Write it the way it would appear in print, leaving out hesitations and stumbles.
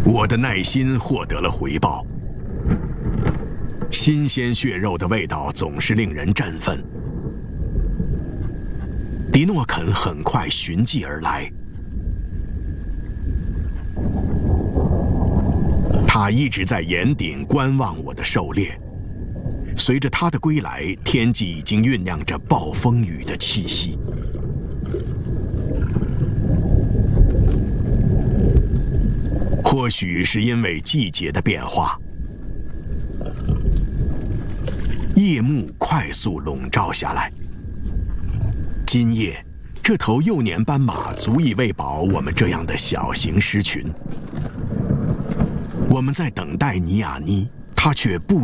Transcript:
我的耐心获得了回报。新鲜血肉的味道总是令人振奋。迪诺肯很快寻迹而来，他一直在岩顶观望我的狩猎。随着他的归来，天际已经酝酿着暴风雨的气息。或许是因为季节的变化，夜幕快速笼罩下来。今夜，这头幼年斑马足以喂饱我们这样的小型狮群。我们在等待尼亚妮，她却不